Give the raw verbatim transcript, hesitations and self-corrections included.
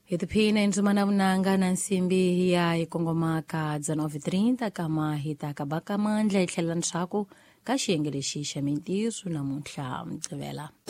Hitiphina inzumana unanga na nsimbi ya ikongomaka dezenove e trinta kama hitakabaka mandla itlhelela ntshaku ka xiyenge lexi xa mintiso namuntlha mcivela.